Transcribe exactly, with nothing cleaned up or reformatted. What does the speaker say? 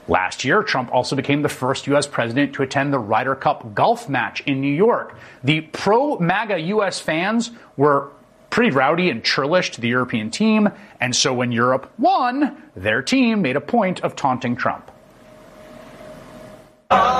Last year, Trump also became the first U S president to attend the Ryder Cup golf match in New York. The pro-MAGA U S fans were pretty rowdy and churlish to the European team, and so when Europe won, their team made a point of taunting Trump.